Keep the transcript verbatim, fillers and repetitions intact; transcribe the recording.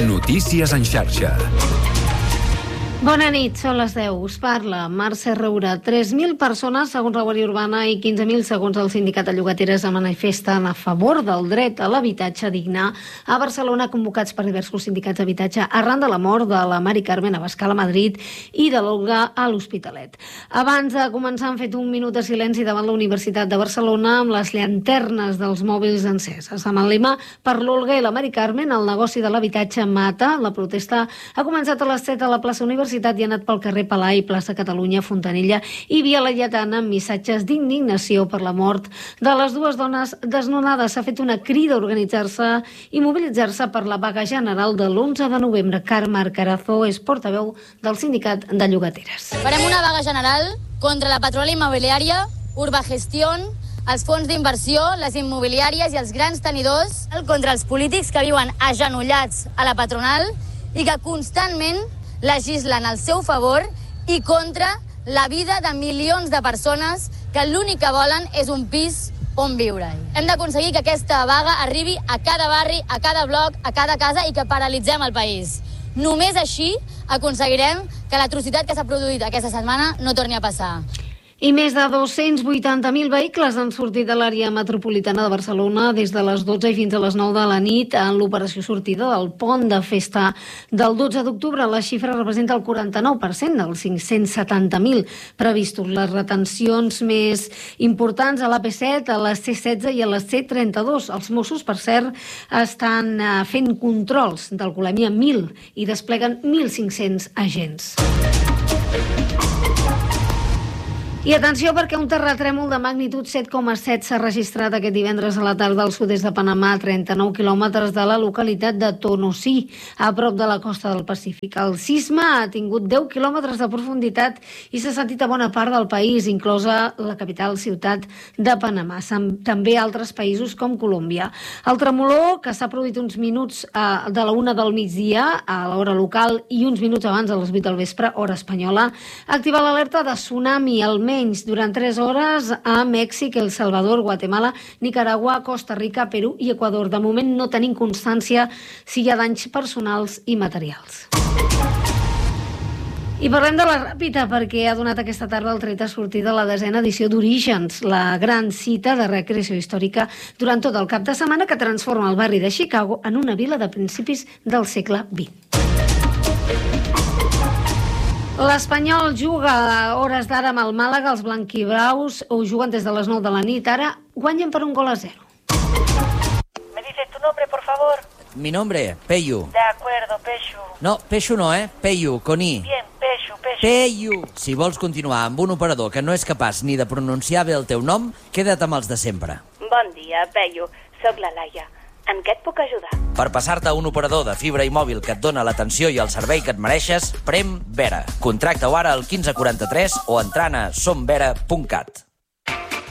Notícies en xarxa. Bona nit, són les deu. Us parla Mercè Roura. tres mil persones, segons la Guàrdia Urbana, i quinze mil, segons el Sindicat de Llogateres, manifesten a favor del dret a l'habitatge digne a Barcelona, convocats per diversos sindicats d'habitatge arran de la mort de la Mari Carmen Abascal a Madrid i de l'Olga a l'Hospitalet. Abans de començar, han fet un minut de silenci davant la Universitat de Barcelona amb les llanternes dels mòbils enceses. Amb el lema "Per l'Olga i la Mari Carmen, el negoci de l'habitatge mata", la protesta ha començat a les set a la plaça Universitat i ha anat pel carrer Palai, plaça Catalunya, Fontanella i Via Laietana amb missatges d'indignació per la mort de les dues dones desnonades. S'ha fet una crida a organitzar-se i mobilitzar-se per la vaga general de l'onze de novembre. Carme Carazo és portaveu del Sindicat de Llogateres. Farem una vaga general contra la patronal immobiliària, Urbagestión, els fons d'inversió, les immobiliàries i els grans tenidors, contra els polítics que viuen agenollats a la patronal i que constantment legislen al seu favor i contra la vida de milions de persones que l'únic que volen és un pis on viure. Hem d'aconseguir que aquesta vaga arribi a cada barri, a cada bloc, a cada casa i que paralitzem el país. Només així aconseguirem que l'atrocitat que s'ha produït aquesta setmana no torni a passar. I més de dos-cents vuitanta mil vehicles han sortit de l'àrea metropolitana de Barcelona des de les dotze i fins a les nou de la nit en l'operació sortida del pont de festa del dotze d'octubre. La xifra representa el quaranta-nou per cent dels cinc-cents setanta mil previstos. Les retencions més importants a l'A P set, a la C setze i a la C trenta-dos. Els Mossos, per cert, estan fent controls d'alcoholèmia mil i despleguen mil cinc-cents agents. I atenció, perquè un terratrèmol de magnitud set coma set s'ha registrat aquest divendres a la tarda al sud-est de Panamà, a trenta-nou quilòmetres de la localitat de Tonosí, a prop de la costa del Pacífic. El sisme ha tingut deu quilòmetres de profunditat i s'ha sentit a bona part del país, inclosa la capital ciutat de Panamà, també altres països com Colòmbia. El tremolor, que s'ha produït uns minuts eh, de la una del migdia a l'hora local i uns minuts abans a les vuit del vespre, hora espanyola, ha activat l'alerta de tsunami al menys durant tres hores a Mèxic, El Salvador, Guatemala, Nicaragua, Costa Rica, Perú i Equador. De moment no tenim constància si hi ha danys personals i materials. I parlem de la Ràpita, perquè ha donat aquesta tarda el tret de sortida la desena edició d'Orígens, la gran cita de recreació històrica durant tot el cap de setmana que transforma el barri de Chicago en una vila de principis del segle vint. L'Espanyol juga a hores d'ara amb el Màlaga, els blanquibraus ho juguen des de les nou de la nit, ara guanyen per un gol a zero. ¿Me dices tu nombre, por favor? Mi nombre, Peyu. De acuerdo, Peyu. No, Peyu no, eh? Peyu, con I. Bien, Peyu, Peyu. Peyu. Si vols continuar amb un operador que no és capaç ni de pronunciar bé el teu nom, queda't amb els de sempre. Bon dia, Peyu. Soc la Laia. En què et puc ajudar? Per passar-te a un operador de fibra i mòbil que et dona l'atenció i el servei que et mereixes, prem Vera. Contracta-ho ara al quinze quaranta-tres o entrant a som vera punt cat.